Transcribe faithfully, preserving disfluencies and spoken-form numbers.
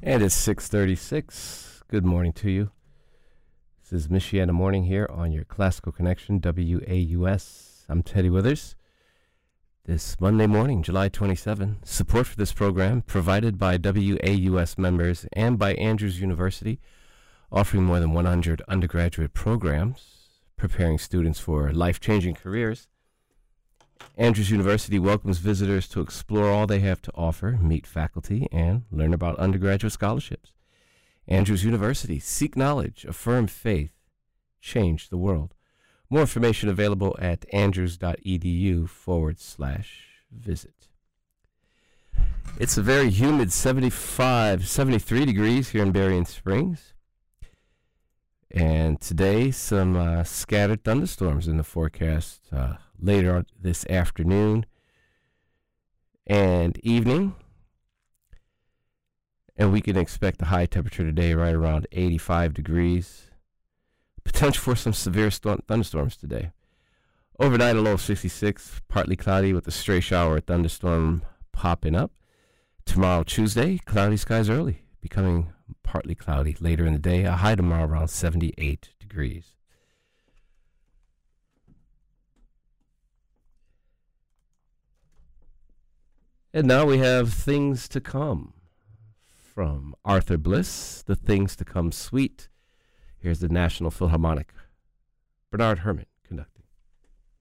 And it's six thirty-six. Good morning to you. This is Michiana Morning here on your Classical Connection, W A U S. I'm Teddy Withers. This Monday morning, July twenty-seventh, support for this program provided by W A U S members and by Andrews University, offering more than one hundred undergraduate programs, preparing students for life-changing careers. Andrews University welcomes visitors to explore all they have to offer, meet faculty, and learn about undergraduate scholarships. Andrews University, seek knowledge, affirm faith, change the world. More information available at andrews.edu forward slash visit. It's a very humid seventy-five, seventy-three degrees here in Berrien Springs. And today, some uh, scattered thunderstorms in the forecast uh, later this afternoon and evening. And we can expect a high temperature today right around eighty-five degrees. Potential for some severe storm- thunderstorms today. Overnight, a low of sixty-six, partly cloudy with a stray shower or thunderstorm popping up. Tomorrow, Tuesday, cloudy skies early, becoming partly cloudy later in the day. A high tomorrow around seventy-eight degrees. And now we have Things to Come from Arthur Bliss, The Things to Come Suite. Here's the National Philharmonic, Bernard Herrmann.